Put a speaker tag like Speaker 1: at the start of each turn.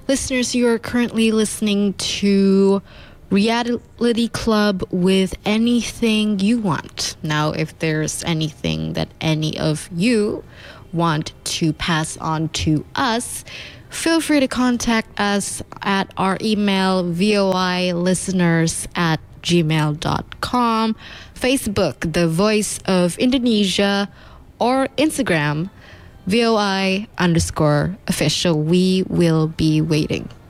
Speaker 1: Listeners, you are currently listening to Reality Club with Anything You Want. Now, if there's anything that any of you want to pass on to us, feel free to contact us at our email voilisteners@gmail.com, Facebook, The Voice of Indonesia, or Instagram, VOI_official. We will be waiting.